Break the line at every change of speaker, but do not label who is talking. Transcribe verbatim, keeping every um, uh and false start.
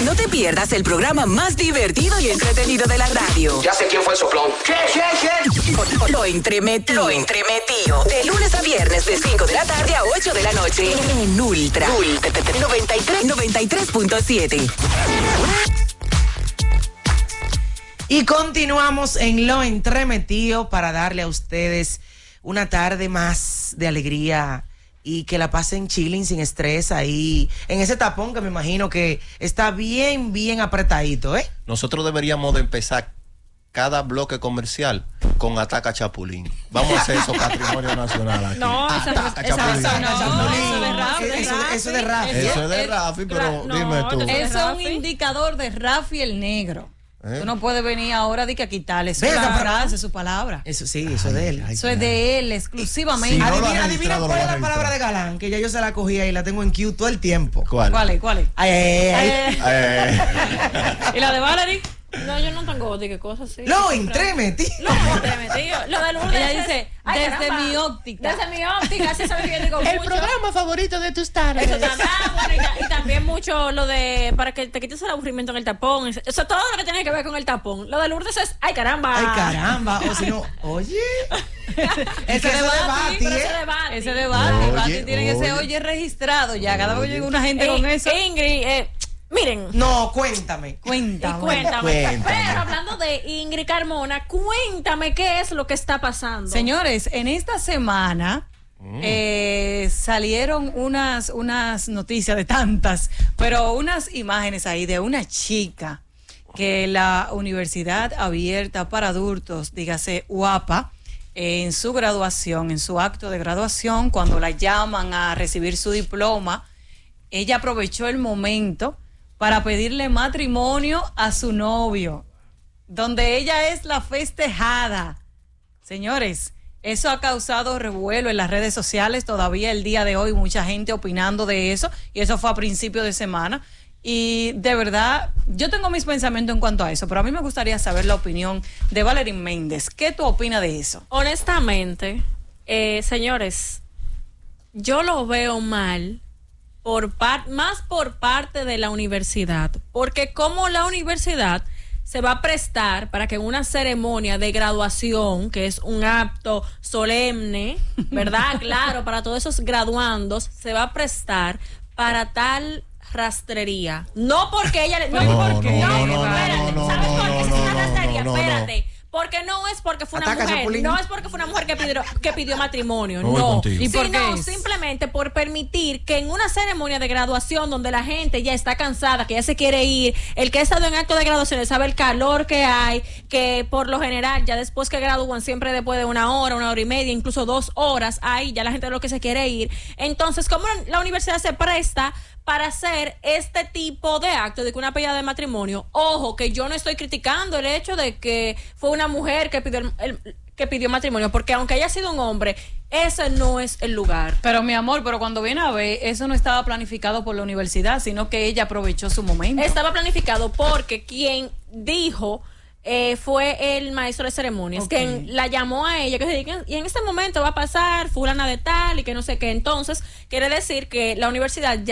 No te pierdas el programa más divertido y entretenido de la radio.
Ya sé quién fue el soplón. ¿Qué, qué, qué?
Lo entremetido. Lo entremetido. De lunes a viernes de cinco de la tarde a ocho de la noche. En Ultra. Ultra noventa y tres, noventa y tres punto siete.
Y continuamos en Lo Entremetido para darle a ustedes una tarde más de alegría y que la pasen chilling, sin estrés, ahí en ese tapón que me imagino que está bien, bien apretadito, ¿eh?
Nosotros deberíamos de empezar cada bloque comercial con Ataca Chapulín. Vamos a hacer eso patrimonio nacional aquí.
No,
Ataca
esa,
Chapulín.
esa, no,
Chapulín.
eso de Rafi, de
Eso-
Rafi.
eso de Rafi.
Eso es de Rafi, pero
no,
dime tú.
eso
Eso es un
Rafi.
indicador de Rafi el negro.
¿Eh?
Tú no puedes venir ahora de que a quitarle su
Venga, pero-
frase, su palabra.
Eso sí, eso de él.
Eso es de él exclusivamente.
Sí, no lo ha
adivina, adivina
registrado,
cuál
lo
es
va a
la palabra de
registrar.
Galán, que ya yo se la cogía y la tengo en Q todo el tiempo.
¿Cuál?
¿Cuál es? ¿Cuál es?
Ay, ay, ay, ay.
Eh,
¿Y la de Valerie? No, yo no tengo de qué cosas así.
Lo entremetido.
Lo entremetido. Lo de Lourdes
Ella
es-
dice,
Ay,
desde
caramba.
mi óptica.
Desde mi óptica, sí sabes que yo digo mucho.
favorito de tus tardes.
Eso también, ah, bueno, y, ta- y también mucho lo de para que te quites el aburrimiento en el tapón. Eso, eso todo lo que tiene que ver con el tapón. Lo de Lourdes es, ay caramba.
Ay, caramba. O si no, oye.
Ese
Ese
debate,
debate,
Pero
¿eh?
ese debate.
Ese debate,
Oye,
Bati tiene ese
oye.
oye registrado ya. Cada vez que llega una gente
Eh,
con eso.
Ingrid, eh, miren.
No, cuéntame.
Y
Cuéntame.
cuéntame,
Cuéntame.
pero hablando de Ingrid Carmona, cuéntame qué es lo que está pasando.
Señores, en esta semana eh, salieron unas, unas noticias de tantas, pero unas imágenes ahí de una chica que la Universidad Abierta para Adultos, dígase U A P A, en su graduación, en su acto de graduación, cuando la llaman a recibir su diploma, ella aprovechó el momento para pedirle matrimonio a su novio, donde ella es la festejada. Señores, eso ha causado revuelo en las redes sociales, todavía el día de hoy mucha gente opinando de eso, y eso fue a principio de semana. Y de verdad, yo tengo mis pensamientos en cuanto a eso, pero a mí me gustaría saber la opinión de Valerie Méndez. ¿Qué tú opinas de eso?
Honestamente, eh, señores, yo lo veo mal, por par- más por parte de la universidad, porque como la universidad se va a prestar para que en una ceremonia de graduación, que es un acto solemne, ¿verdad? Claro, para todos esos graduandos, se va a prestar para tal rastrería. No porque ella le... No,
No,
porque,
no,
no,
no, no,
espérate,
no,
¿sabes
no,
por qué
no,
es
no,
una
no,
rastrería?
no, no,
Espérate. Porque no es porque fue una
Ataca,
mujer,
Chapulín.
no es porque fue una mujer que pidió, que pidió matrimonio,
Voy
no.
contigo.
¿Y por
Sino
qué es?
simplemente por permitir que en una ceremonia de graduación donde la gente ya está cansada, que ya se quiere ir, el que ha estado en acto de graduación sabe el calor que hay, que por lo general ya después que gradúan, siempre después de una hora, una hora y media, incluso dos horas, ahí ya la gente lo que se quiere ir. Entonces, como la universidad se presta para hacer este tipo de acto de que una pedida de matrimonio, ojo, que yo no estoy criticando el hecho de que fue una mujer que pidió el- el- que pidió matrimonio, porque aunque haya sido un hombre, ese no es el lugar.
Pero mi amor, pero cuando viene a ver, eso no estaba planificado por la universidad, sino que ella aprovechó su momento.
Estaba planificado porque quien dijo eh, fue el maestro de ceremonias,
Ok.
quien la llamó a ella, que se diga, y en este momento va a pasar fulana de tal y que no sé qué. Entonces, quiere decir que la universidad ya